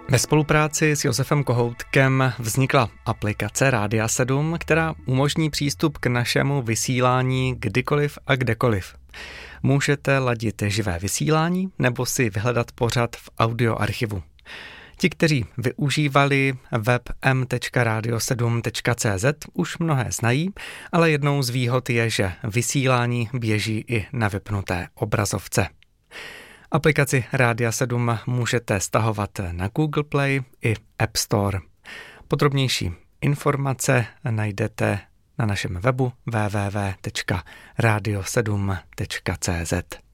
Ve spolupráci s Josefem Kohoutkem vznikla aplikace Rádia 7, která umožní přístup k našemu vysílání kdykoliv a kdekoliv. Můžete ladit živé vysílání nebo si vyhledat pořad v audioarchivu. Ti, kteří využívali web m.radio7.cz, už mnohé znají, ale jednou z výhod je, že vysílání běží i na vypnuté obrazovce. Aplikaci Rádia 7 můžete stahovat na Google Play i App Store. Podrobnější informace najdete na našem webu www.radio7.cz.